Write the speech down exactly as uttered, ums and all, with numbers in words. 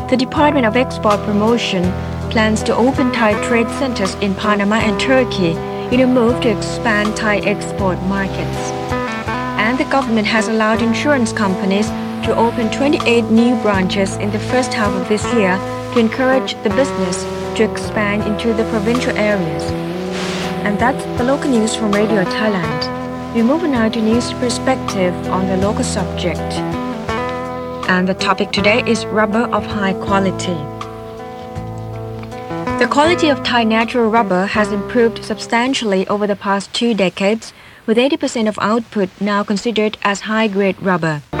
The Department of Export Promotion plans to open Thai trade centers in Panama and Turkey in a move to expand Thai export markets. And the government has allowed insurance companies to open twenty-eight new branches in the first half of this year to encourage the business to expand into the provincial areas. And that's the local news from Radio Thailand. We move now to news perspective on the local subject. And the topic today is rubber of high quality. The quality of Thai natural rubber has improved substantially over the past two decades, with eighty percent of output now considered as high-grade rubber.